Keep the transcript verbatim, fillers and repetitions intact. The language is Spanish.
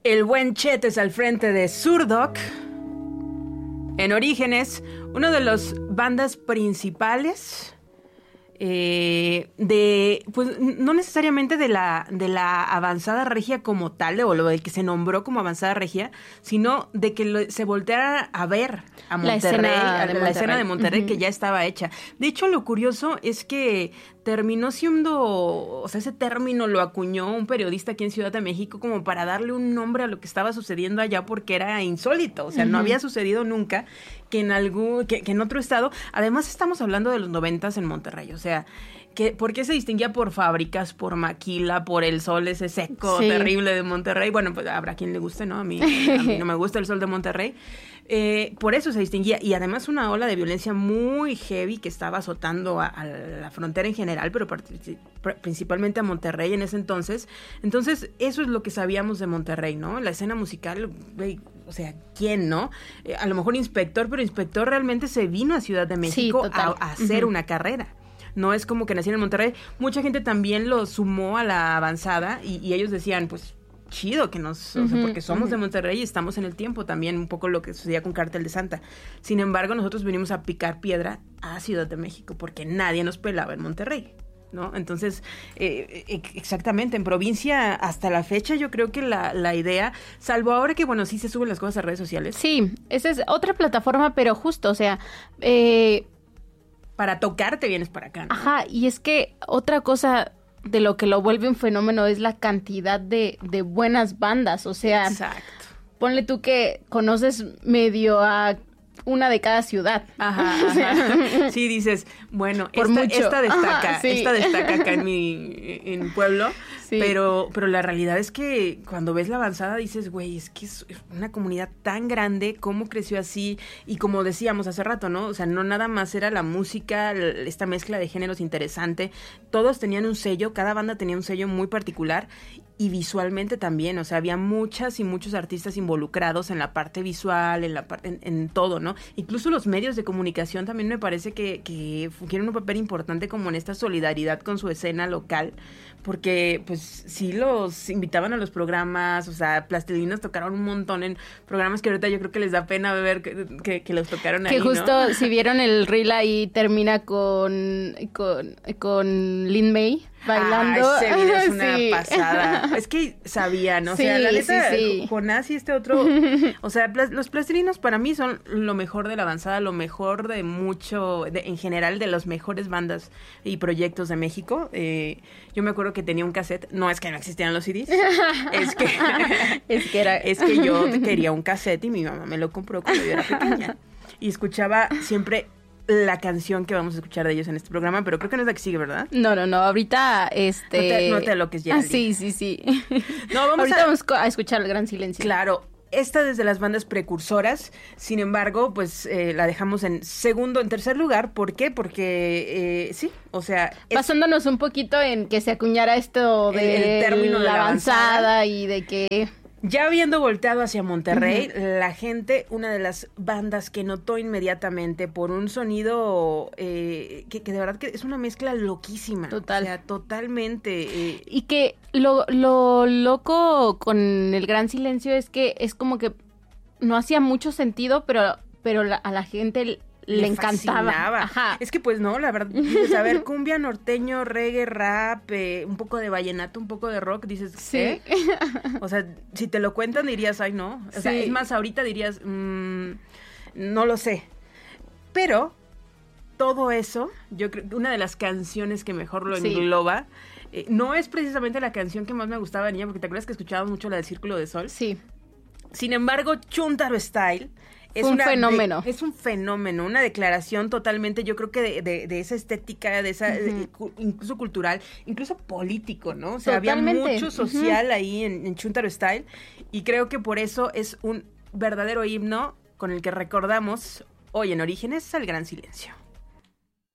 El buen Chetes al frente de Zurdok. En Orígenes, una de las bandas principales eh, de, pues no necesariamente de la, de la avanzada regia como tal, o lo del que se nombró como avanzada regia, sino de que lo, se volteara a ver a Monterrey, la escena de a, Monterrey, la escena de Monterrey uh-huh. que ya estaba hecha. De hecho, lo curioso es que terminó siendo, o sea, ese término lo acuñó un periodista aquí en Ciudad de México como para darle un nombre a lo que estaba sucediendo allá porque era insólito, o sea, uh-huh. no había sucedido nunca que en algún, que, que en otro estado, además estamos hablando de los noventas en Monterrey, o sea, que, ¿por qué se distinguía por fábricas, por maquila, por el sol ese seco, sí. terrible de Monterrey? Bueno, pues habrá quien le guste, ¿no? A mí, a mí no me gusta el sol de Monterrey. Eh, por eso se distinguía, y además una ola de violencia muy heavy que estaba azotando a, a la frontera en general, pero partic- principalmente a Monterrey en ese entonces. Entonces, eso es lo que sabíamos de Monterrey, ¿no? La escena musical, wey, o sea, ¿quién, no? Eh, a lo mejor Inspector, pero Inspector realmente se vino a Ciudad de México sí, a, a hacer uh-huh. una carrera. No es como que nacieron en Monterrey. Mucha gente también lo sumó a la avanzada y, y ellos decían, pues, chido que nos, uh-huh, o sea, porque somos uh-huh. de Monterrey y estamos en el tiempo también, un poco lo que sucedía con Cártel de Santa. Sin embargo, nosotros venimos a picar piedra a Ciudad de México porque nadie nos pelaba en Monterrey, ¿no? Entonces, eh, exactamente, en provincia hasta la fecha yo creo que la, la idea, salvo ahora que, bueno, sí se suben las cosas a redes sociales. Sí, esa es otra plataforma, pero justo, o sea, eh... para tocarte vienes para acá, ¿no? Ajá, y es que otra cosa de lo que lo vuelve un fenómeno es la cantidad de, de buenas bandas, o sea, exacto. Ponle tú que conoces medio a una de cada ciudad. Ajá, ajá. Sí, dices, bueno, Por esta, mucho. esta destaca, Ajá, sí. esta destaca acá en mi en mi pueblo, sí. pero, pero la realidad es que cuando ves la avanzada dices, güey, es que es una comunidad tan grande, cómo creció así, y como decíamos hace rato, ¿no? O sea, no nada más era la música, esta mezcla de géneros interesante, todos tenían un sello, cada banda tenía un sello muy particular, y visualmente también, o sea, había muchas y muchos artistas involucrados en la parte visual, en la parte, en, en todo, ¿no? Incluso los medios de comunicación también me parece que, que fungieron un papel importante como en esta solidaridad con su escena local, porque pues sí los invitaban a los programas, o sea, Plastilinas tocaron un montón en programas que ahorita yo creo que les da pena ver que, que, que los tocaron ahí, que justo, ¿no? Si vieron el reel ahí termina con con, con Lin May bailando. Ay, ese video es una sí. pasada. Es que sabía, ¿no? O Sí, sea, la neta, sí, sí. Jonás y este otro, o sea, plas, los plastilinos para mí son lo mejor de la avanzada, lo mejor de mucho, de, en general, de las mejores bandas y proyectos de México. Eh, yo me acuerdo que tenía un cassette, no es que no existieran los C Ds, es que, es que era, es que yo quería un cassette y mi mamá me lo compró cuando yo era pequeña. Y escuchaba siempre la canción que vamos a escuchar de ellos en este programa, pero creo que no es la que sigue, ¿verdad? No, no, no, ahorita, este... No te, no te lo que es ya. Ah, sí, sí, sí. No, vamos ahorita a... vamos a escuchar El Gran Silencio. Claro, esta desde las bandas precursoras, sin embargo, pues eh, la dejamos en segundo, en tercer lugar, ¿por qué? Porque, eh, sí, o sea... Es... Basándonos un poquito en que se acuñara esto de el, el término de la avanzada, avanzada y de que... Ya habiendo volteado hacia Monterrey, uh-huh. la gente, una de las bandas que notó inmediatamente por un sonido eh, que, que de verdad que es una mezcla loquísima. Total. O sea, totalmente. Eh. Y que lo, lo loco con El Gran Silencio es que es como que no hacía mucho sentido, pero, pero la, a la gente... Le, le encantaba. Fascinaba. Ajá. Es que pues no, la verdad, dices, a ver, cumbia, norteño, reggae, rap, eh, un poco de vallenato, un poco de rock, dices, ¿qué? Sí. O sea, si te lo cuentan dirías, ay no. O sí. sea, es más, ahorita dirías, mmm, no lo sé. Pero todo eso, yo creo que una de las canciones que mejor lo sí. engloba, eh, no es precisamente la canción que más me gustaba de niña, porque te acuerdas que escuchábamos mucho la del Círculo de Sol. Sí. Sin embargo, Chuntaro Style es un una fenómeno. De, es un fenómeno, una declaración totalmente, yo creo que de, de, de esa estética, de esa, uh-huh. de, incluso cultural, incluso político, ¿no? O sea, totalmente. Había mucho social uh-huh. ahí en, en Chuntaro Style, y creo que por eso es un verdadero himno con el que recordamos hoy en Orígenes al Gran Silencio.